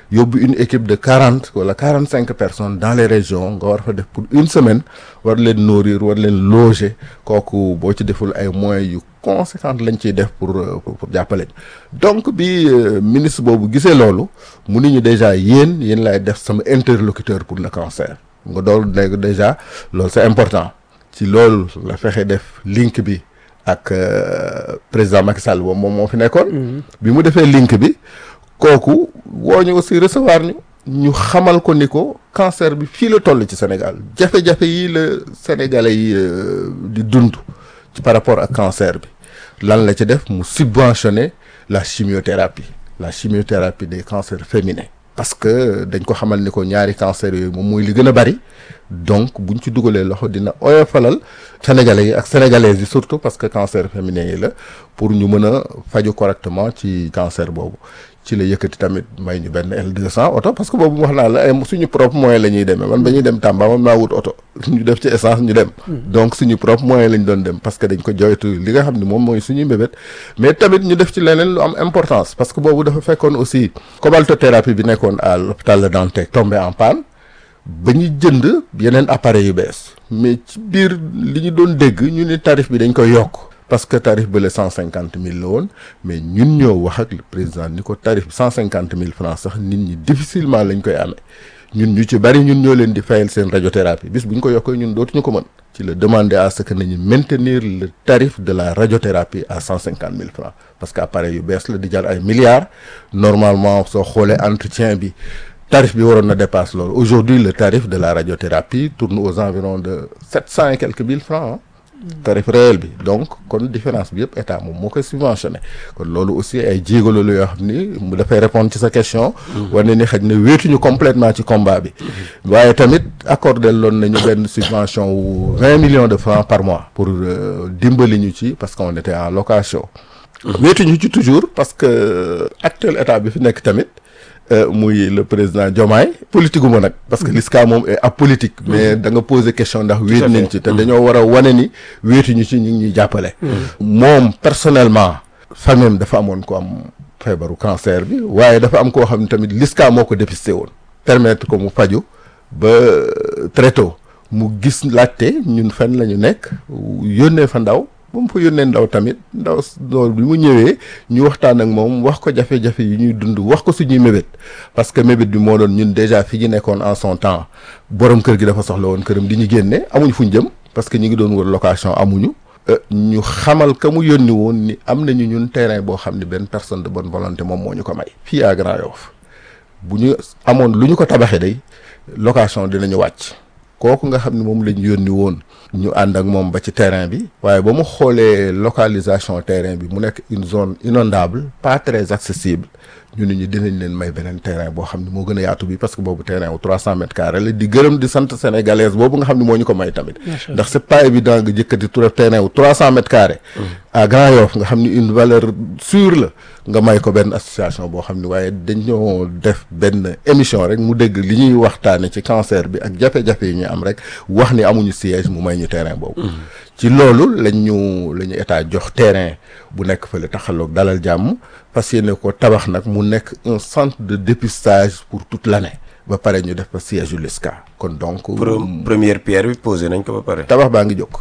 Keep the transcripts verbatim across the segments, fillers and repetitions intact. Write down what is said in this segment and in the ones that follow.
yóbbu une équipe de quarante wala quarante cinq personnes dans les régions nga war fa def pour une semaine war leen nourrir war leen loger kooku boo ci deful ay moyens yu conséquentes lañ ciy def pour pour pour jàppale donc bi ministre boobu gisee loolu mu ni ñu déjà yéen yéen laay def sama interlocuteur pour le cancer nga dool nekk déjà loolu c'est important ci loolu la fexe def link bi ak président Macky Sall boobu moom moo fi nekkoon. bi mu defee link bi kooku woo ñu aussi recevoir ñu ñu xamal ko ni ko cancer bi fii la toll ci Sénégal jafe-jafe yi la Sénégalais yi di dund ci par rapport ak cancer bi lan la ci def mu subventionner la chimiothérapie la chimiothérapie des cancers féminins. parce que dañ ko xamal ni ko ñaari cancer yooyu moom mooy li gën a bari donc buñ ci dugalee loxo dina oyofalal sénégalais yi ak sénégalaises yi surtout parce que cancer féminin yi la pour ñu mën a faju correctement ci cancer boobu ci la yëkkati tamit may ñu benn L deux cents oto parce que boobu wax naa la ay suñu propre moyen la ñuy demee man ba ñuy dem Tamba man maa wut oto ñu def ci essence ñu dem donc suñu propre moyen lañ doon dem parce que dañ ko joytu li nga xam ne moom mooy suñuy mbébét mais tamit ñu def ci leneen lu am importance parce que boobu dafa fekkoon aussi cobaltothérapie bi nekkoon à l'hôpital Le Dantec tombé en panne ba ñu jënd yeneen appareils yu bees mais ci biir li ñu doon dégg ñu ni tarif bi dañ koy yokk parce que tarif bi la cent cinquante mille la woon mais ñun ñoo wax ak le président ni ko tarif bi cent cinquante mille francs sax nit ñi difficilement lañ koy amee ñun ñu ci bari ñun ñoo leen di fayal seen radiothérapie bis bu ñu ko yokkee ñun dootuñu ko mën ci la demander à ce que nañu maintenir le tarif de la radiothérapie à cent cinquante mille francs parce que appareil yu bees la di jar ay milliards normalement soo xoolee entretien bi tarif bi waroon na dépasse loolu aujourd'hui le tarif de la radiothérapie tourne aux environs de sept cent et quelques mille francs hein. tarif réel bi donc kon différence bi yëpp état moom moo koy subventionné kon loolu aussi ay jéego la yoo xam ni mu dafay répondre ci sa question. wane ni xëy na wéetuñu complètement ci combat bi. waaye tamit accordé loon nañu benn subvention wu vingt millions de francs par mois pour dimbali ñu ci parce qu'on était en location. wéetuñu ci toujours parce que actuel état bi fi nekk tamit. Euh, muy le président Diomaye politique gu ma nag parce que l'I S C A moom est apolitique mais da nga poser question ndax wéet nañ ci te dañoo war a wane ni wéetuñu ci ñu ngi ñuy jàppale moom personnellement famille dafa amoon ko am feebaru cancer bi waaye dafa am koo xam ne tamit l'I S C A moo ko dépisté woon permettre ko mu faju ba très tôt mu gis laajte ñun fan la ñu nekk yónnee fa ndaw ba mu fa yónnee ndaw tamit ndaw loolu bi mu ñëwee ñu waxtaan ak moom wax ko jafe-jafe yi ñuy dund wax ko suñuy mébét parce que mébét bi moo doon ñun déjà fi ñu nekkoon en son temps borom kër gi dafa soxla woon këram di ñu génne amuñ fuñ jëm parce que ñi ngi doon wër location amuñu ñu xamal ka mu yónni woon ni am nañu ñun terrain boo xam ne benn personne de bonne volonté moom moo ñu ko may fii à Grand Yoff bu ñu amoon lu ñu ko tabaxee day location dinañu wàcc kooku nga xam ne moom lañ yónni woon ñu ànd ak moom ba ci terrain bi waaye ba mu xoolee localisation terrain bi mu nekk une zone inondable pas très accessible ñu ne ñu dinañ leen may beneen terrain boo xam ne moo gën a yaatu bi parce que boobu terrain wu trois cent mètres carrés la di gërëm di sant sénégalaise boobu nga xam ne moo ñu ko may tamit ndax c'est pas évident nga jëkkati tur terrain wu trois cent mètres carrés à Grand Yoff nga xam ne une valeur sûre la nga may ko benn association boo xam ne waaye dañoo def benn émission rek mu dégg li ñuy waxtaane ci cancer bi ak jafe-jafe yi ñu am rek wax ni amuñu siège mu may ñu terrain boobu ci loolu lañ ñu la ñu état jox terrain bu nekk fële taxaloog dalal jàmm fas yéene ko tabax nag mu nekk un centre de dépistage pour toute l'année ba pare ñu def fa siège yu L I S C A kon donc première pierre bi posé nañ ko ba pare tabax baa ngi jóg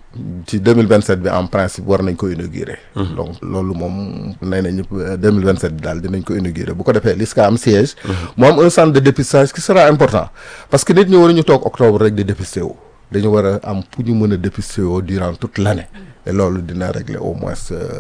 ci deux mille vingt-sept bi en principe war nañ ko inaugurer donc loolu moom nay nañu deux mille vingt-sept bi daal dinañ ko inaugurer bu ko defee L I S C A am siège mu am un centre de dépistage qui sera important parce que nit ñi waruñu toog octobre rek di dépister wu dañu war a am fu ñu mën a dépister woo durant toute l'année et loolu dina régler au moins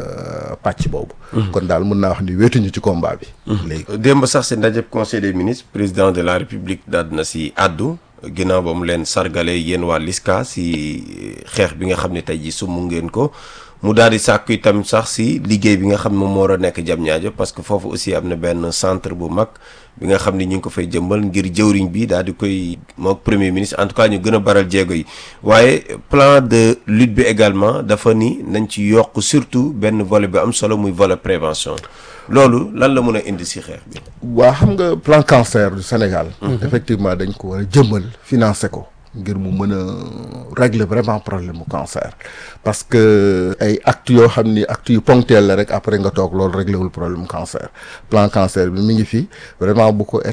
pàcc boobu kon daal mën naa wax ni wéetuñu ci combat bi léegi démb sax si ndajeb conseil des ministres président de la république daal na si àddu ginnaaw ba mu leen sargale yéen waa L I S C A si xeex bi nga xam ne tey ji sumu ngeen ko mu daal di sàkku itam sax si liggéey bi nga xam ne moom moo war a nekk Diamniadio parce que foofu aussi am na benn centre bu mag bi nga xam ne ñu ngi ko fay jëmbal ngir jëwriñ bi daal di koy mook premier ministre en tout cas ñu gën a baral jéego yi waaye plan de lutte bi également dafa ni nañ ci yokk surtout benn volet bi am solo muy volet prévention loolu lan la mën a indi si xeex bi. waa xam nga plan cancer du Sénégal. effectivement dañ ko war a jëmbal financer ko. ngir mu mën a régler vraiment problème mu cancer parce que ay actes yoo xam ni actes yu ponctuels la rek après nga toog loolu réglé wul problème cancer plan cancer bi mi ngi fi vraiment bu ko